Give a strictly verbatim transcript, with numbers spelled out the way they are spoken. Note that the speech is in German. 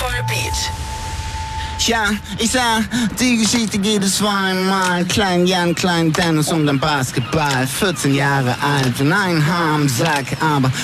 Voll Beat. Tja, ich sah, die Geschichte geht es zweimal. Klein Jan, Klein Dennis und dann Basketball. vierzehn Jahre alt und ein Haar am Sack, aber